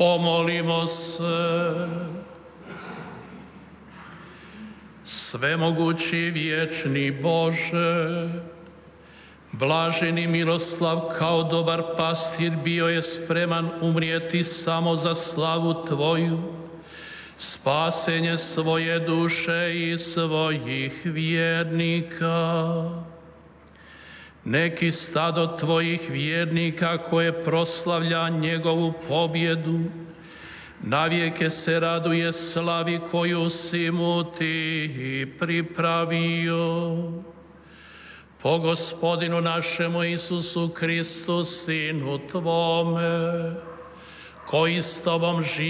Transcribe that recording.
Pomolimo se. Svemogući vječni Bože, blaženi Miroslav kao dobar pastir bio je spreman umrijeti samo za slavu Tvoju, spasenje svoje duše i svojih vjernika. Neki stado Tvojih vjernika koje proslavlja njegovu pobjedu, navijeke se raduje slavi koju si mu Ti pripravio. Po Gospodinu našemu Isusu Kristu, Sinu Tvome, koji s Tobom živi